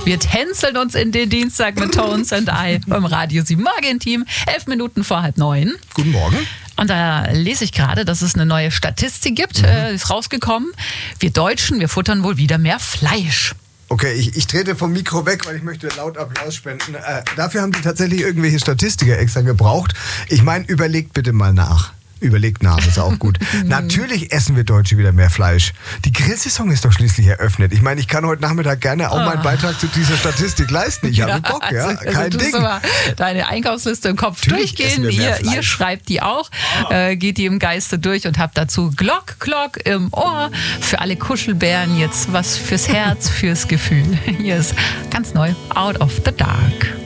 Wir tänzeln uns in den Dienstag mit Tones and I beim Radio 7 Morgen-Team. 11 Minuten vor 8:30. Guten Morgen. Und da lese ich gerade, dass es eine neue Statistik gibt, ist rausgekommen. Wir Deutschen, wir futtern wohl wieder mehr Fleisch. Okay, ich trete vom Mikro weg, weil ich möchte laut Applaus spenden. Dafür haben die tatsächlich irgendwelche Statistiker extra gebraucht. Ich meine, überlegt bitte mal nach. Überlegt nach, ist auch gut. Natürlich essen wir Deutsche wieder mehr Fleisch. Die Grillsaison ist doch schließlich eröffnet. Ich meine, ich kann heute Nachmittag gerne auch meinen Beitrag zu dieser Statistik leisten. Ich habe Bock, ja, kein du Ding. musst aber deine Einkaufsliste im Kopf Natürlich essen durchgehen. wir mehr Ihr Fleisch. schreibt die auch, geht die im Geiste durch und habt dazu Glock, Glock im Ohr. Für alle Kuschelbären jetzt was fürs Herz, fürs Gefühl. Hier ist ganz neu Out of the Dark.